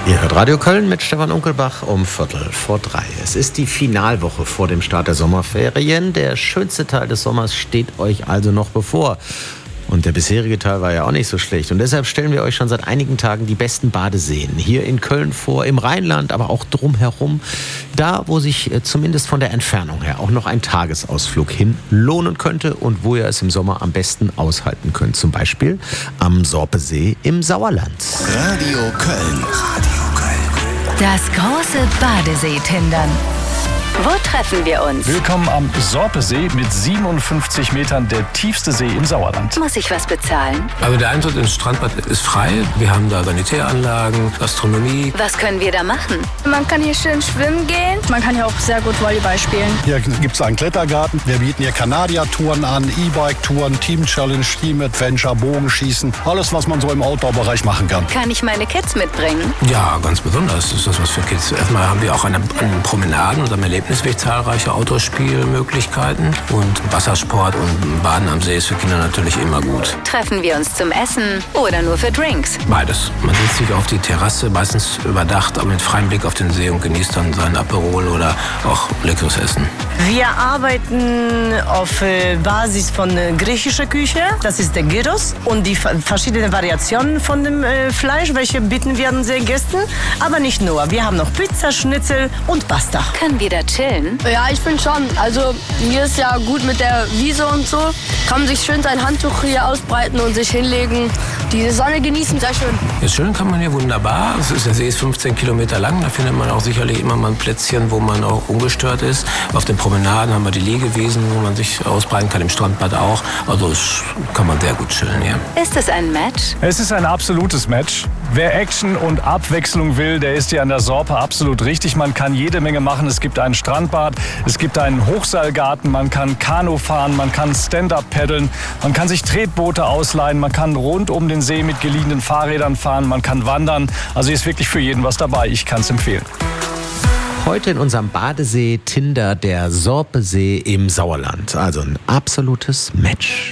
Ihr hört Radio Köln mit Stefan Unkelbach um 2:45. Es ist die Finalwoche vor dem Start der Sommerferien. Der schönste Teil des Sommers steht euch also noch bevor. Und der bisherige Teil war ja auch nicht so schlecht. Und deshalb stellen wir euch schon seit einigen Tagen die besten Badeseen hier in Köln vor, im Rheinland, aber auch drumherum. Da, wo sich zumindest von der Entfernung her auch noch ein Tagesausflug hin lohnen könnte und wo ihr es im Sommer am besten aushalten könnt. Zum Beispiel am Sorpesee im Sauerland. Radio Köln. Das große Badesee-Tindern. Wo treffen wir uns? Willkommen am Sorpesee mit 57 Metern, der tiefste See im Sauerland. Muss ich was bezahlen? Also der Eintritt ins Strandbad ist frei. Wir haben da Sanitäranlagen, Gastronomie. Was können wir da machen? Man kann hier schön schwimmen gehen. Man kann hier auch sehr gut Volleyball spielen. Hier gibt es einen Klettergarten. Wir bieten hier Kanadier-Touren an, E-Bike-Touren, Team-Challenge, Team-Adventure, Bogenschießen. Alles, was man so im Outdoor-Bereich machen kann. Kann ich meine Kids mitbringen? Ja, ganz besonders ist das was für Kids. Erstmal haben wir auch an Promenaden und am Erlebnisweg zahlreiche Outdoor-Spielmöglichkeiten. Und Wassersport und Baden am See ist für Kinder natürlich immer gut. Treffen wir uns zum Essen oder nur für Drinks? Beides. Man setzt sich auf die Terrasse, meistens überdacht, aber mit freiem Blick auf den See und genießt dann sein Aperol oder auch leckeres Essen. Wir arbeiten auf Basis von griechischer Küche. Das ist der Gyros und die verschiedenen Variationen von dem Fleisch, welche bieten wir unseren Gästen. Aber nicht nur. Wir haben noch Pizza, Schnitzel und Pasta. Können wir da chillen? Ja, ich finde schon. Also hier ist ja gut mit der Wiese und so. Kann man sich schön sein Handtuch hier ausbreiten und sich hinlegen. Die Sonne genießen, sehr schön. Ja, schön kann man hier wunderbar. Der See ist 15 Kilometer lang. Da findet man auch sicherlich immer mal ein Plätzchen, wo man auch ungestört ist. Auf den Promenaden haben wir die Liegewiesen, wo man sich ausbreiten kann, im Strandbad auch. Also kann man sehr gut chillen hier. Ist es ein Match? Es ist ein absolutes Match. Wer Action und Abwechslung will, der ist hier an der Sorpe absolut richtig. Man kann jede Menge machen. Es gibt ein Strandbad, es gibt einen Hochseilgarten, man kann Kanu fahren, man kann Stand-up paddeln, man kann sich Tretboote ausleihen, man kann rund um den See mit geliehenen Fahrrädern fahren, man kann wandern. Also hier ist wirklich für jeden was dabei. Ich kann es empfehlen. Heute in unserem Badesee Tinder der Sorpesee im Sauerland. Also ein absolutes Match.